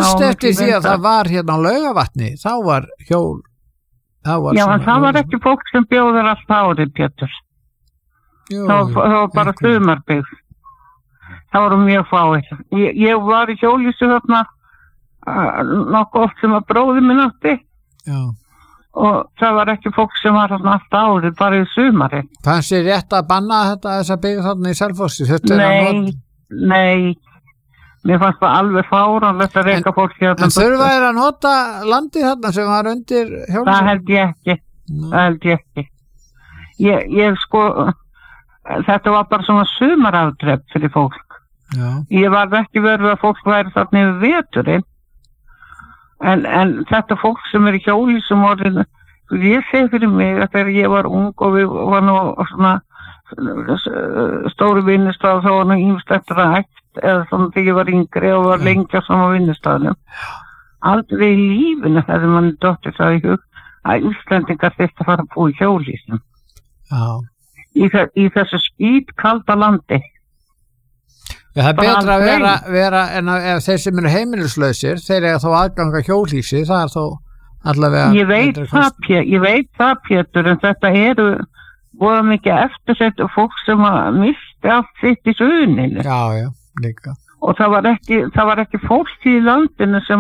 manstu eftir því að það var hérna á Laugavatni, þá var hjól, Já, en það var ekki fólk sem bjóður allt árið, Pétur. Það var bara sumarbyggð. Það voru mjög fáir. Ég var í hjólhýsi þarna nokkuð oft sem að bróðir minn átti. Já. Og það var ekki fólk sem var þarna allt árið, bara í sumari. Fannst þér rétt að banna þessa byggð þarna í Selfossi? Nei. Mér fannst það alveg fáránlegt að reka fólk hérna. En þurfa þér að nota landið þarna sem var undir hjólhýsi? Það held ég ekki. Ég sko, þetta var bara svona sumarafdrepp fyrir fólk. Já. Ég var ekki verið að fólk væri þarna yfir veturinn. En þetta fólk sem í hjólhýsum orðinu, ég segi fyrir mig að þegar ég var ung og við var nú svona stóru vinnustaf, þá var nú ýmislegt rætt eða svona þegar ég var yngri og var lengi á sama vinnustafnum. Aldrei í lífinu hefði manni dóttir það í hug að Íslendingar þyrftu að fara að búa í hjólhýsum. Já. Í þessu skítkalda landi. Já, það betra að vera en ef þeir sem eru heimilislausir, þeir eiga þá aðganga hjólhýsi, það þó allavega... Ég veit það, Pétur, en þetta eru voða mikið eftirsett og fólk sem misti allt sitt í suðuninu. Já, líka. Og það var ekki fólk í landinu sem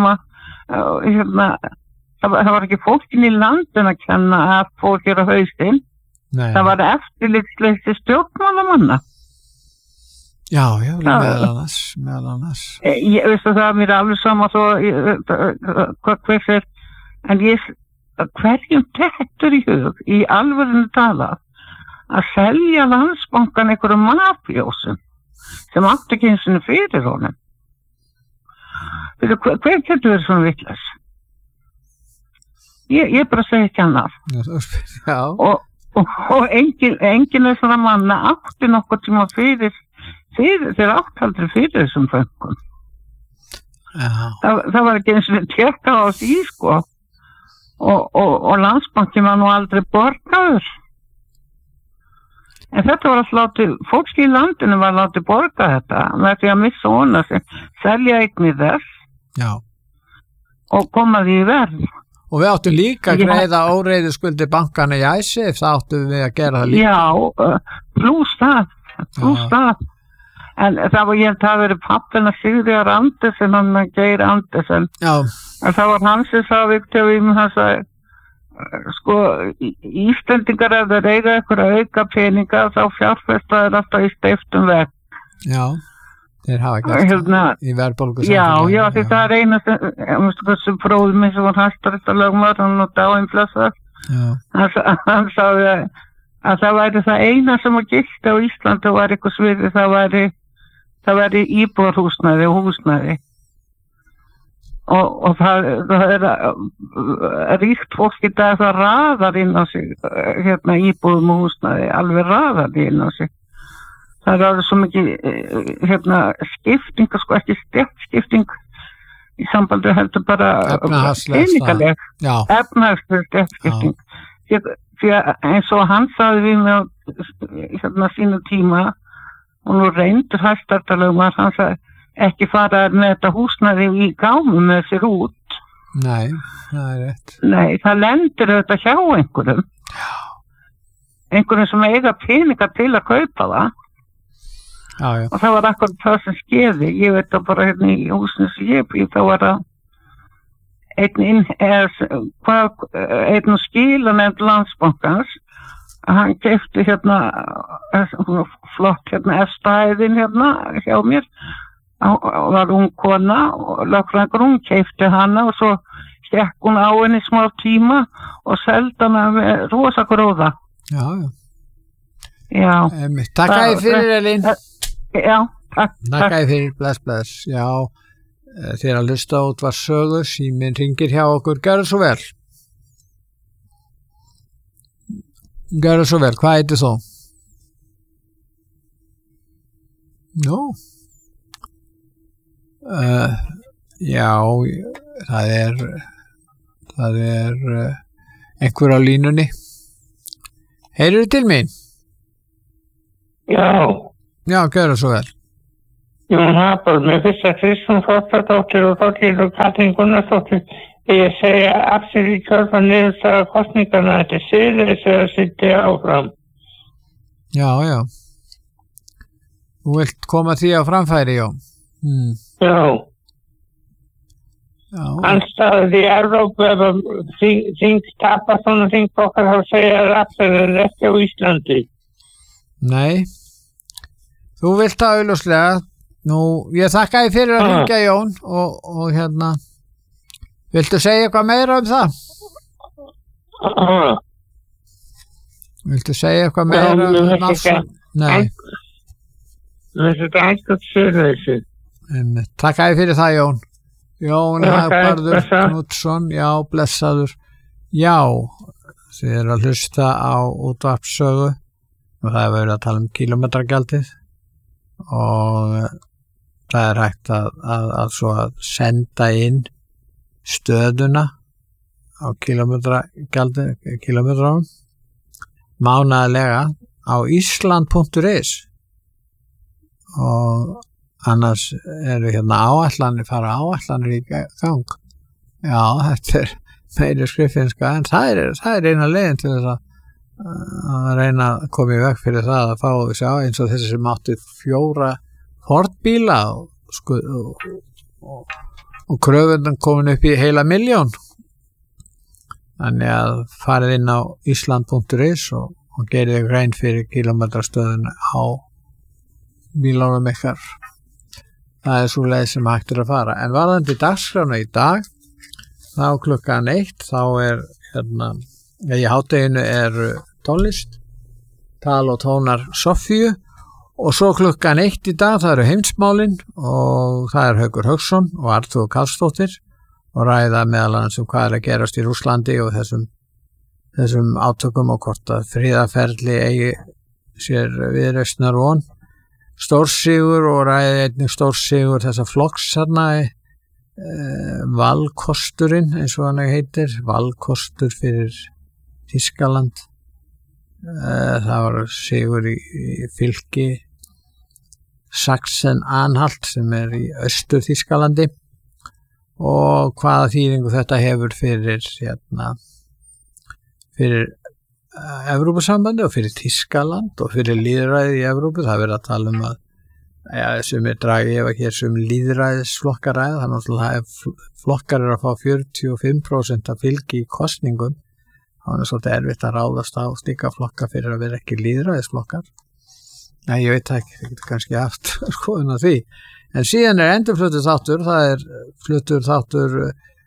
það var ekki fólkin í landinu að kenna að fólk eru á hausinn. Nei. Það var eftirlitsleysi stjórnmálamanna. Já, meðal annars. Ég veistu það að mér er alveg sama svo hver en hverjum dettur í hug í alvörinu talað að selja Landsbankann einhverjum mafjósum sem átti ekki einu sinni fyrir honum. Hver getur verið svona vitlaus? Ég bara segi ekki annað. Já. Og enginn þessara manna átti nokkuð tíma fyrir þeir áttaldri fyrir þessum fönkum. Það var ekki eins og tjekka á því sko og Landsbanki var nú aldrei borgaður. En þetta var að fólk í landinu var að láti borga þetta með því að missa hona sem selja eignir þess. Já. Og koma því í verð. Og við áttum líka að greiða óreiðuskuldi bankana í ISIF, það áttum við að gera það líka. Já, pluss það. En það var ég að það verið pappina Sigríðar Andersen, hann Geir Andersen. Já. En það var hans sem sagði Viktor Vímur, hann sagði, sko, Íslendingar ef þeir eiga eitthvað auka peninga, þá fjárfestaður alltaf í steyptum veg. Já, þeir hafa gert í verðbólgu. Já, því það er eina sem bróðum minn sem var hæstaréttarlögmaður, hann og dáinflössar. Hann sagði að það væri það eina sem var gilt á Íslandi og var eitthvað sviði, það væri íbúðarhúsnæði og húsnæði. Og það er ríkt fólk í dag það raðar inn á sig íbúðum og húsnæði, alveg raðar inn á sig. Það er alveg svo mikið skipting, sko ekki stéttskipting í sambandi heldur bara peningaleg, efnahagsleg stéttskipting. Því að eins og hann sagði við mig á sínu tíma og nú reyndur hæstaréttarlögmaður, hann sagði ekki fara með þetta húsnæði í gámum með sér út. Nei, það er rétt. Nei, það lendir þetta hjá einhverjum. Einhverjum sem eiga peninga til að kaupa það. Já. Og það var akkurat það sem skeði. Ég veit það bara hérna í húsinu sem ég býð, þá var það einn skilanefnd Landsbankans, hann keypti flott efstæðin hjá mér, var ung kona og lögfræðingur, hún keypti hana og svo gekk hún á henni smá tíma og seldi hana með rosa gróða. Já. Takk að þið fyrir, Elín. Já, takk. Takk að þið fyrir, bless. Já. Þegar að hlusta út var sögur, síminn ringir hjá okkur, gjörðu svo vel. Hvað heitir þú? Nú? Já, það er einhver á línunni. Heyrðu til mín? Já. Já, gjörðu svo vel. Jón Hapur, mér finnst að Kristrún Frostadóttir og Þorgerður Katrín Gunnarsdóttir ég segja af sér í kjölfar niðurstaða kosningarna þetta siðleysi að sitja áfram. Já. Þú vilt koma því á framfæri, já. Já. Anstæður í Evrópu ef þing tapar svona þingflokkar þá segja af sér en ekki á Íslandi. Nei. Þú vilt það augljóslega. Nú, ég þakka þér fyrir að hringja, Jón, og hérna, viltu segja eitthvað meira um það? Viltu segja eitthvað meira um það? Nei. Þetta er eitthvað sérleysi. Þakka þér fyrir það, Jón. Jón Hagbarður Knútsson, já, blessaður. Já, þið eru að hlusta á útvarpssögu og það er verið að tala um kílómetragjaldið og það er hægt að svo að senda inn stöðuna á kílómetrum mánaðarlega á island.is og annars eru hérna fara áætlanir í gang. Já, þetta er meiri skriffinska en það er eina leiðin til þess að reyna að koma í veg fyrir það að fá sjá eins og þessi sem átti 4 Ford-bíla og kröfundan komin upp í heila 1 milljón. Þannig að farið inn á island.is og gerið grein fyrir kílómetrastöðun á bílunum ykkar. Það er svo leið sem hægt að fara. En varðandi dagskrána í dag, þá klukkan 1, þá er í hádeginu er tónlist, tal og tónar Soffíu og svo klukkan 1 í dag, það eru heimsmálin og það er Haukur Hauksson og Arnþór Karlsdóttir og ræða meðal annars hvað er að gerast í Rússlandi og þessum átökum og hvort að friðarferli eigi sér viðreisnar von. Stórsigur og ræði einnig stórsigur þessa flokks valkosturinn eins og hann heitir, valkostur fyrir Þýskaland. Það var sigur í fylki Sachsen-Anhalt sem er í austur Þýskalandi og hvaða þýðingu þetta hefur fyrir Evrópusambandi og fyrir Þýskaland og fyrir lýðræði í Evrópu. Það verið að tala um að sem dragi ef ekki sem lýðræðisflokkaræð, þannig að flokkar eru að fá 45% af fylgi í kosningum. Það er svolítið erfitt að ráðast á slíka flokka fyrir að vera ekki lýðræðisflokkar. Nei, ég veit ekki, það getur kannski haft skoðun á því. En síðan er endurfluttur þáttur, það er fluttur þáttur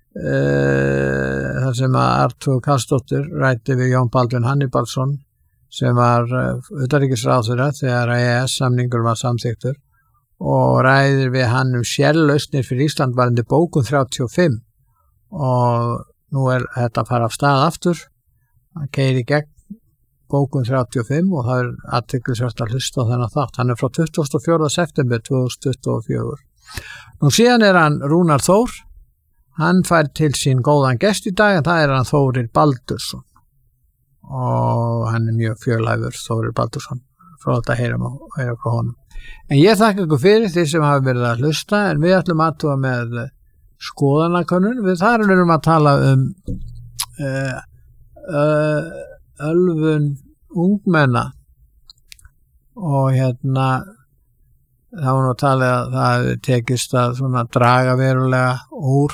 þar sem að Arnþór Karlsdóttir ræddi við Jón Baldvin Hannibalsson sem var utanríkisráðherra þegar EES-samningur var samþykktur og ræðir við hann sérlausnir fyrir Ísland varðandi bókun 35 og nú er þetta að fara af stað aftur að keyra í gegn bókun 35 og það er athyglisvert að hlusta á þennan þátt. Hann er frá 24. september 2024. Nú síðan er hann Rúnar Þór, hann fær til sín góðan gest í dag en það er hann Þórir Baldursson og hann er mjög fjölhæfur Þórir Baldursson, frá þetta að heyra frá honum. En ég þakka ykkur fyrir því sem hafa verið að hlusta en við ætlum aðtúa með skoðanakönnun. Við þar erum að tala ölvun ungmenna og það var nú að tala að það hefði tekist að svona draga verulega úr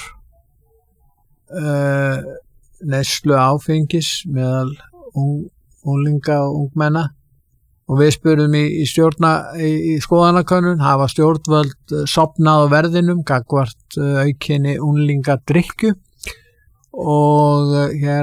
neyslu áfengis meðal unglinga og ungmenna og við spurðum í skoðanakönnun hafa stjórnvöld sofnað á verðinum gagnvart aukinni unglingadrykkju og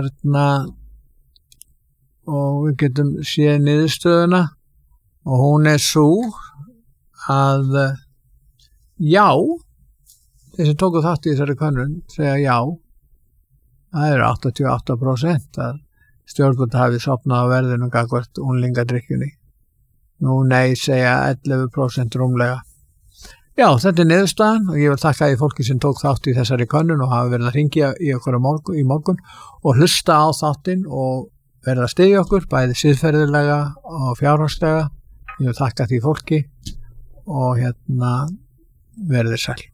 og við getum séð niðurstöðuna og hún er svo að já, þeir sem tóku þátt í þessari könnun segja já, það eru 88% að stjórnvöld hafi sofnað á verðinu gagnvart unglingadrykkjunni. Nú nei segja 11% rúmlega. Já, þetta er niðurstaðan og ég vil þakka því fólki sem tók þátt í þessari könnun og hafa verið að hringja í okkur í morgun og hlusta á þáttinn og verið að styðja okkur bæði siðferðilega og fjárhagslega. Ég vil þakka því fólki og verið sæl.